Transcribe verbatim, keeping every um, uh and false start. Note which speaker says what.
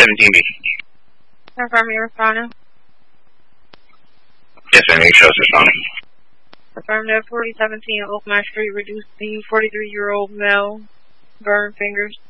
Speaker 1: seventeen B.
Speaker 2: Confirm you're responding.
Speaker 1: Yes, ma'am, you shows responding.
Speaker 2: Confirm that forty seventeen Oakmont Street, reduced the forty-three-year-old male, burned fingers.